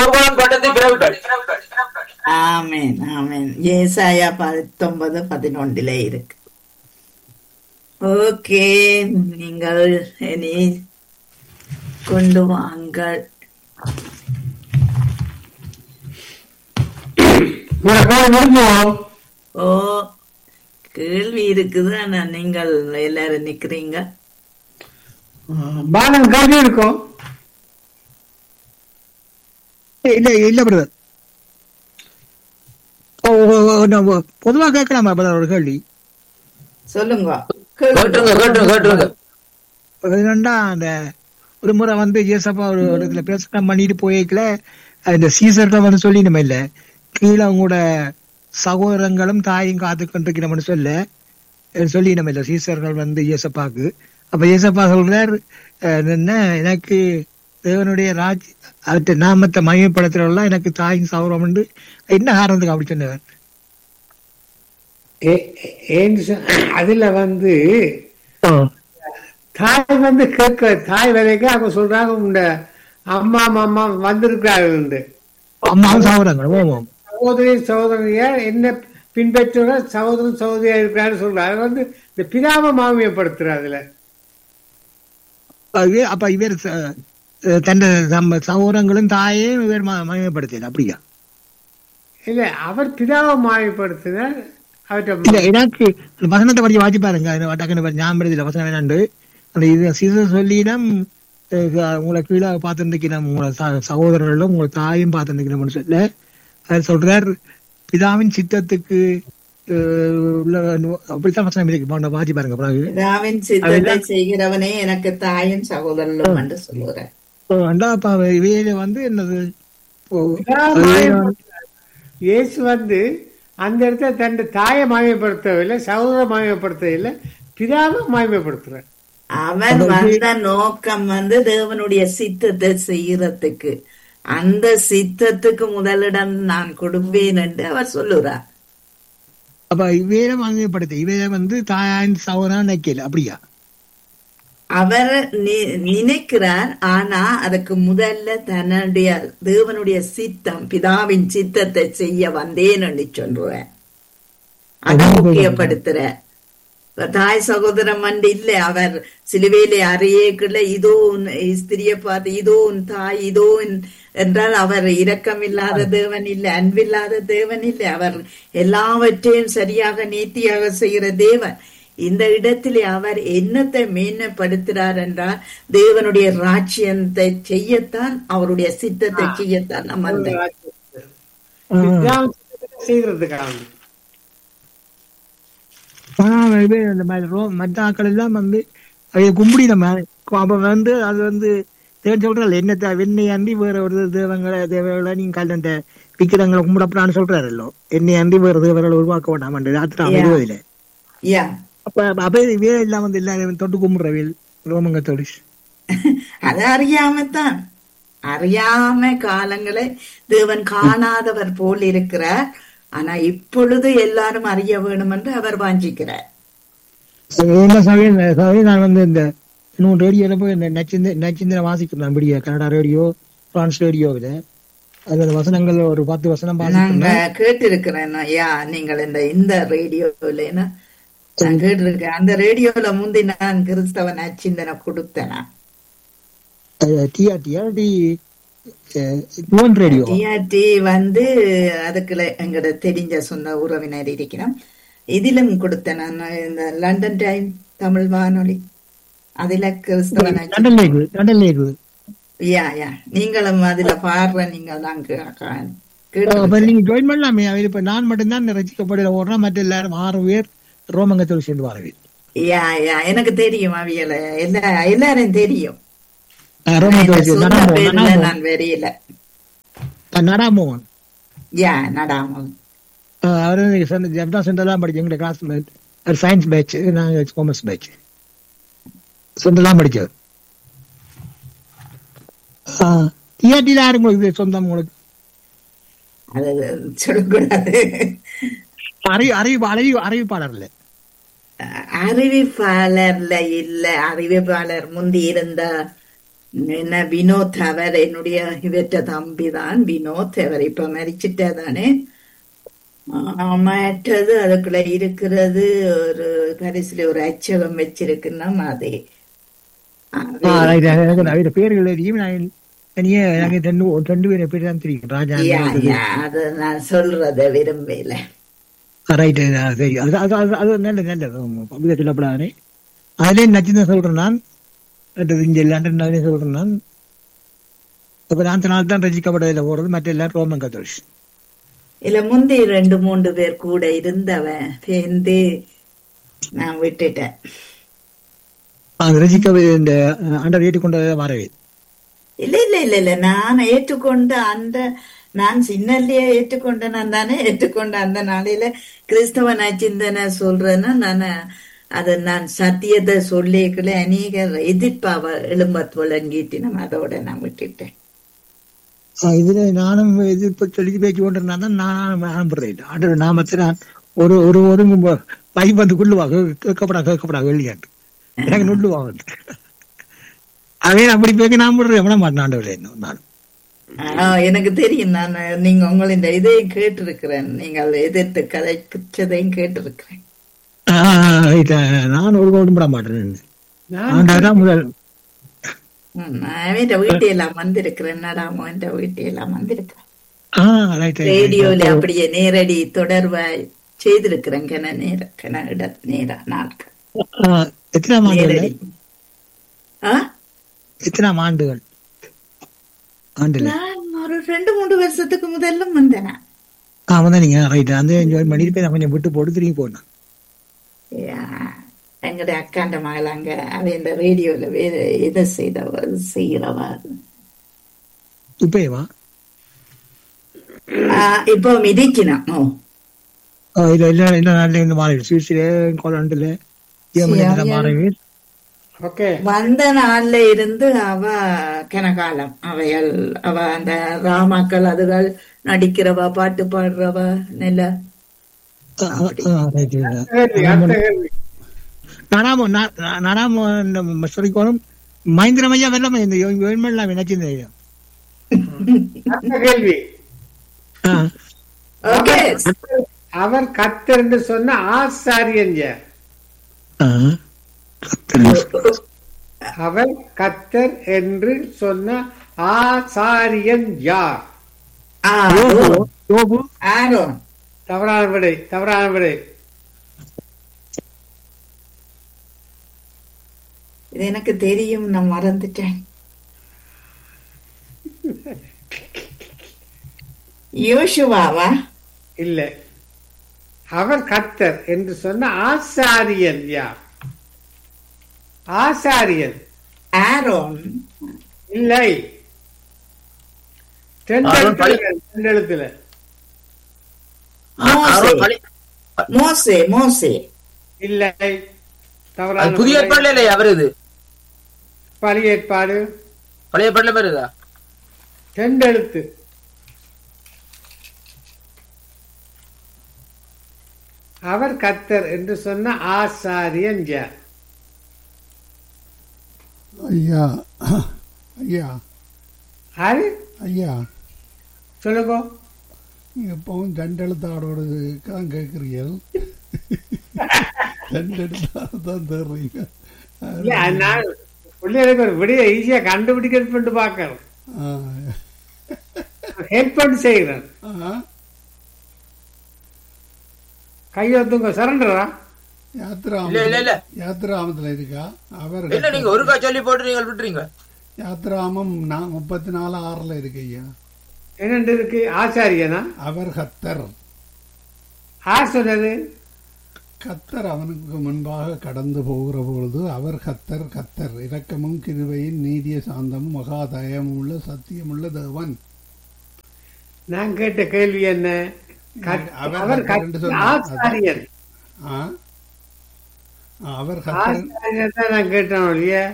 பூர்வம் கட்டத்தை பிறவிகள். ஆமேன் ஆமேன். ஏசாயா 19:11 இருக்கு. ஓகே, நீங்கள் இனி கொண்டு வாங்கள். ஓ, கேள்வி இருக்குது. ஆனா நீங்கள் எல்லாரும் நிக்கிறீங்க. பானம் கேள்வி இருக்கும். இல்ல இல்ல பிரதர், பொதுவா கேட்கலாமா பிரதர் ஒரு கேள்வி? சொல்லுங்க. என்னண்டா, அந்த ஒரு முறை வந்து ஏசப்பா ஒரு இடத்துல பிரசங்கம் பண்ணிட்டு போயிருக்கல, இந்த சீசர்கிட்ட வந்து சொல்லி நம்ம இல்ல கீழே உங்களோட சகோதரங்களும் தாயும் காத்து கொண்டிருக்கிறோம்னு சொல்லி நம்ம இல்ல சீசர்கள் வந்து ஏசப்பாக்கு. அப்ப ஏசப்பா சொல்றார், என்ன எனக்கு தேவனுடைய அவற்றை நாமத்தை மகிமைப்படுத்துறவெல்லாம் எனக்கு தாயின் சௌரம் உண்டு. என்ன காரணத்துக்கு அப்படி சொன்னவர்? அதுல வந்து தாய் வந்து கேட்க தாய் வேலைக்கு அவங்க சொல்றாங்க, உண்ட அம்மா மாமா வந்திருக்கிறார்கள், அம்மாவும் சகோதரங்கள் சகோதரி சகோதரியா என்ன பின்பற்ற சகோதரன் சகோதரியா இருக்கிறாரு சொல்றாரு. வந்து இந்த பிதாவை மாமியப்படுத்துறாரு அதுல. அப்ப இவர் தன் சகோதரங்களும் தாயையும் இவர் மகிமைப்படுத்தல அப்படியா? இல்ல, அவர் பிதாவை மாமியப்படுத்தினார். இல்ல, எனக்கு வசனத்தை பற்றி வாசி பாருங்க. ஞாபகம் வசனம் வேணாண்டு அந்த இது சீசர் சொல்லிடம் உங்களை கீழே பார்த்துருக்கணும், உங்களை சகோதரர்களும் உங்களை தாயும் பார்த்துருக்கணும்னு சொல்ல அவர் சொல்றார், பிதாவின் சித்தத்துக்கு அப்படித்தான் வசனம் இருக்கு. வாசி பாருங்க. பிதாவின் சித்தத்தை செய்கிறவனே எனக்கு தாயும் சகோதரர்களும் என்று சொல்லுறேன். இவையில வந்து என்னது, இயேசு வந்து அந்த இடத்துல தன் தாயை மாயப்படுத்தவில்லை, சகோதர மாயப்படுத்தவில்லை, பிதாவை மாயப்படுத்துற. அவன் வந்த நோக்கம் வந்து தேவனுடைய சித்தத்தை செய்யறதுக்கு, அந்த சித்தத்துக்கு முதலிடம் நான் கொடுப்பேன் என்று அவர் சொல்லுறார். அப்ப இவையில மாயப்படுத்த இவையில வந்து தாயின் சகோதரன் நினைக்கல அப்படியா? அவர் நினைக்கிறார். ஆனா அதுக்கு முதல்ல தன்னுடைய தேவனுடைய சித்தம், பிதாவின் சித்தத்தை செய்ய வந்தேன் என்று சொல்றேன். அதை முக்கியப்படுத்துற. தாய் சகோதரம் வந்து இல்ல, அவர் சிலுவையிலே அறையேக்குள்ள இதோ ஸ்திரியை பார்த்து இதோ உன் தாய் இதோ என்றால் அவர் இரக்கமில்லாத தேவன் இல்லை, அன்பில்லாத தேவன் இல்லை. அவர் எல்லாவற்றையும் சரியாக நீத்தியாக செய்கிற தேவன். இந்த இடத்திலே அவர் என்னத்தை மேன்மைப்படுத்துறார் என்றால் தேவனுடைய ராஜ்யத்தை செய்யத்தான், அவருடைய சித்தத்தை செய்யத்தான் நம்ம செய்யறதுக்காக. மற்ற ஆக்கள் எல்லாம் வந்து அவைய கும்பிடி நம்ம அப்ப வந்து அது வந்து சொல்றாரு, என்ன வெண்ணையாண்டி வேற ஒரு தேவங்களை நீங்க கல்ல விக்கிரங்களை கும்பிடப்படான்னு சொல்றாருல்லோ, என்னையாண்டி வேற தேவர்களை உருவாக்க வேண்டாம். அப்ப வேலை இல்லாம வந்து எல்லாரும் தொட்டு கும்பிடுறவில் ரோமங்கத்தோடு அது அறியாமத்தான், அறியாம காலங்களை தேவன் காணாதவர் போல் இருக்கிறார். ஆனா இப்பொழுது எல்லாரும் அறிய வேணும் என்று அவர் வாஞ்சிக்கிறார். நான் வந்து இந்த ரேடியோல போய் நச்சிந்திர வாசிக்கிறேன், விடிய கனடா ரேடியோ, பிரான்ஸ் ரேடியோவில அந்த வசனங்கள் ஒரு 10 வசனம் கேட்டிருக்கிறேன். நீங்கள் இந்த ரேடியோல நான் கேட்டிருக்கேன். அந்த ரேடியோல முந்தி நான் கிறிஸ்தவ நச்சிந்தனை கொடுத்தேன். வந்து அதுக்குள்ள எங்கட தெரிஞ்ச சொந்த உறவினர் இருக்கிறோம். இதிலும் கொடுத்தேன் நான், இந்த லண்டன் டைம் தமிழ் வானொலி, அதுல கிறிஸ்தவ நீங்களும் அதுல பாடுற நீங்கள் தான் ஜாயின் பண்ணலாமே. இப்ப நான் மட்டும்தான் ரசிக்கப்பட ஓடுறேன், மற்ற எல்லாரும் 6 பேர் ரோமங்கத்தோடு சேர்ந்து வாரவேன். எனக்கு தெரியும், அவியல எல்லாரும் தெரியும். நான் வெறியில நடாமோகன் நடாமோகன் அவரு சென்ட்ரலாம் படிச்சு எங்க கிளாஸ்மேட். சயின்ஸ் பேட்ச், நாங்க காமர்ஸ் பேட்ச். சென்ட்ரலாம் படிச்சவர். தியேட்டர்ல யாரு உங்களுக்கு சொந்தம்? உங்களுக்கு சொல்லக்கூடாது. அறிவிப்பாளர்ல அறிவிப்பாளர்ல இல்ல, அறிவிப்பாளர் முந்தி இருந்த என்ன வினோத் அவர் என்னுடைய இவற்ற தம்பி தான் வினோத். அவர் இப்ப மரிச்சிட்டா தானே. மற்றது அதுக்குள்ள இருக்கிறது ஒரு பரிசுல ஒரு அச்சகம் வச்சிருக்குன்னா அதே பேர்கள் ரெண்டு பேரை பேர் தான் தெரியும். ராஜா அது நான் சொல்றத விரும்பல. சரி, அது நல்ல நல்ல சொல்லப்படாதே. அதுல நச்சுதான் சொல்றேன் நான். இங்க லண்டன் சொல்றேன் நான். அப்ப அந்த நாள் தான் ரசிக்கப்படல போறது. மற்ற எல்லாரும் ரோமன் கத்தோலிக். இல்ல முந்தி 2-3 பேர் கூட இருந்தவன் சேர்ந்து நான் விட்டுட்டேன். ரசிக்க இந்த ஆண்டவர் ஏற்றுக்கொண்ட வரவே இல்ல இல்ல இல்ல இல்ல நான் ஏற்றுக்கொண்ட அந்த நான் சின்னல்லையே ஏற்றுக்கொண்டேன். நான் தானே ஏற்றுக்கொண்ட அந்த நாளையில கிறிஸ்தவ நச்சிந்தனை சொல்றேன்னா நான் அது நான் சத்தியத்தை சொல்லிக்கல அநேகர் எதிர்ப்பாவ எழும்பத் வழங்கிட்டினம். அதோட நான் விட்டுட்டேன். இதுல நானும் எதிர்ப்பு சொல்லி பேச்சு கொண்டிருந்தா தான் நான் ஆண்டவர் நாமத்தை நான் ஒரு ஒரு ஒரு பைபந்துக்குள்ளுவா கேட்கப்படா வெளியாண்டு எனக்கு நுள்ளுவா வந்து அதே அப்படி பேக்க நான் விட மாட்டேன் ஆண்டவரே. நான் எனக்கு தெரியும். நான் நீங்க உங்களின் இதையும் கேட்டிருக்கிறேன். நீங்கள் எதிர்த்து கதைச்சதையும் கேட்டிருக்கிறேன். நான் ஒரு கோடும் விட மாட்டேன். முதல் வீட்டையெல்லாம் வந்திருக்கிறேன். நடாமோ என்ற வீட்டையெல்லாம் வந்திருக்கிறேன். ரேடியோல அப்படியே நேரடி தொடர்பாய் செய்திருக்கிறேன். நேர நாட்கள். எத்தனாம் ஆண்டுகள்? எத்தனாம் ஆண்டுகள்? நான் ஒரு 2-3 வருஷத்துக்கு முதல்ல வந்தேன். நீங்க அந்த என்ஜாய் பண்ணிட்டு கொஞ்சம் விட்டு போட்டு திரும்பி போனேன். எங்களுடைய அக்காண்ட மகள் அங்க அவ இந்த ரேடியோல வேற எதை செய்யறவா இப்பவா இப்போ மிதிக்கணும். வந்த நாள்ல இருந்து அவ கனகாலம் அவ அந்த ராமாக்கள் அதுகள் நடிக்கிறவா பாட்டு பாடுறவா நல்ல மகேந்திரமையா வெள்ளம் நினைச்சிருந்த அவர் கத்தர் என்று சொன்ன ஆசாரியன் யார்? அவர் கத்தர் என்று சொன்ன ஆசாரியன் யார்? தவறான விடை, தவறான விடை. இது எனக்கு தெரியும், நான் மறந்துட்டேன். யோசுவாவா? இல்ல, அவர் கர்த்தர் என்று சொன்ன ஆசாரியன் யார்? ஆசாரியன் ஆரோன். இல்லை, எழுத்துல மோசே. மோசே இல்லை, தவறான. புதிய ஏற்பாடு இல்லை, அவரது பழைய ஏற்பாடு. பழைய ஏற்பாடுல வருதா? 2 எழுத்து. அவர் கர்த்தர் என்று சொன்ன ஆசாரியன் யார்? ஐயா ஐயா ஆறு ஐயா சொல்லுங்க. எப்பவும் 2 எழுத்தாடோடு தான் கேட்குறீங்க. 2 எழுத்தாடு தான் தர்றீங்க. நான் பிள்ளைகளுக்கு ஒரு விடிய ஈஸியா கண்டுபிடிக்க பாக்கிறேன், ஹெல்ப் பண்ணி செய்கிறேன். கையொத்துங்க சரண்டரா யாத்திராமத்துல இருக்கா? அவர் நீங்க ஒருக்கா சொல்லி போட்டு நீங்க விட்டுறீங்க. யாத்திராமம் 34:6 இருக்கு ஐயா. என்ன இருக்கு? ஆச்சாரியனா? அவர் கத்தர். யார் சொன்னது? கத்தர் அவனுக்கு முன்பாக கடந்து போகிற பொழுது அவர் கத்தர். கத்தர் இரக்கமும் கிருபையும் நீதிய சாந்தமும் மகாதயமும் உள்ள சத்தியமுள்ள தேவன். நான் கேட்ட கேள்வி என்ன? அவர் ஆச்சாரியன். அவர் நான் கேட்டேன் இல்லையா?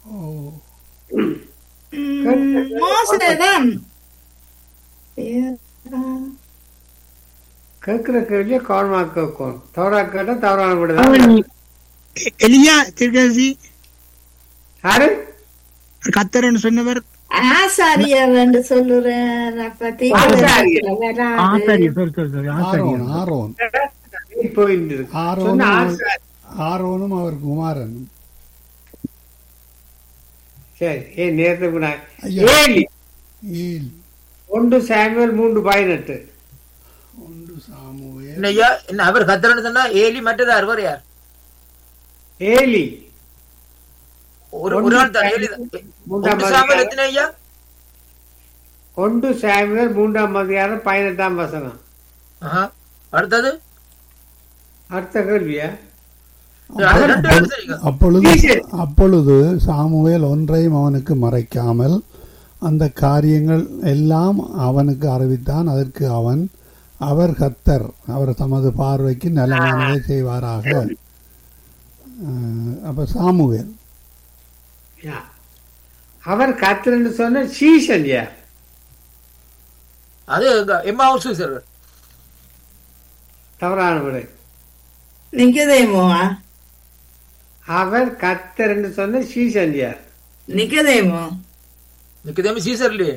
கேட்கிற கேள்விய கவனமா கேட்கும். தவறா கேட்டா தவறான விடுதான். எலியா திருக்கசி யாரு? கத்தர்ன்னு சொன்னவர் ஆசாரியர் என்று சொல்லுறேன். அப்ப தீர்க்கதரிசனத்துல வராது. ஆசாரியர். சரி ஆரோன் ஆசாரியர். ஆரோன் போயிட்டு இருக்கு. ஆரோனும் சொன்ன ஆசாரி. ஆரோனும் அவர் குமாரனும். சரி, நேரத்தை கூட ஐயா. ஏலி ஏல் 1 சாமுவேல் 3:18. 1 சாமுவேல் என்ன ஐயா, என்ன அவர் கத்தர்ன்னு சொன்னா ஏலி மற்றது அவர் யார்? ஏலி ஒரு ஆள் தான் ஏலி தான். மூன்றாம் 1 சாமுவேல் எத்தனை ஐயா? 1 சாமுவேல் 3:18. ஆஹா. அடுத்தது அடுத்த கேள்வியா? அது 2 எழுத்து சரிங்க. அப்பொழுது சாமுவேல் ஒன்றையும் அவனுக்கு மறைக்காமல் அந்த காரியங்கள் எல்லாம் அவனுக்கு அறிவித்தான். அதற்கு அவன், அவர் கர்த்தர், அவர் தமது பார்வைக்கு நலமானதை செய்வாராக. அப்ப சாமுவேல் யா. அவர் கர்த்தர்ன்னு சொன்ன சீசன் யார்? அது எம்மாவுஸ் சார். தவறான விடை. நிக்கதேமோவா? அவர் கர்த்தர்ன்னு சொன்ன சீசன் யார்? நிக்கதேமோ நிக்கதேமு சீசர் இல்லையே.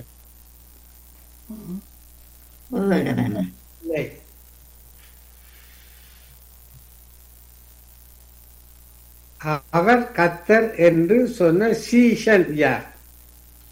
உதகனன். இல்லை. அவர் கர்த்தர் என்று சொன்ன சீசன் யார்?